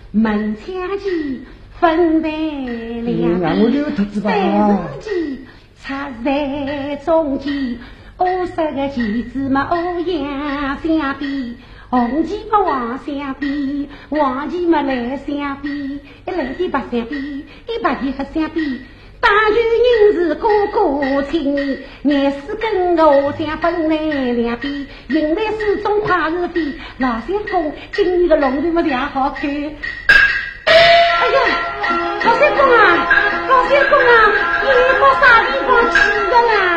门前鸡分在两边，三只鸡插在中间，50个鸡子嘛欧阳相比，红鸡嘛黄相比，黄鸡嘛蓝相比，蓝鸡白相比，白鸡黑相比。大群人是个个亲，眼屎跟我相分来两边，迎来始终怕是非。老相公，今年的龙头么也好看。哎呀，老相公啊，老相公啊，你到啥地方去的啦？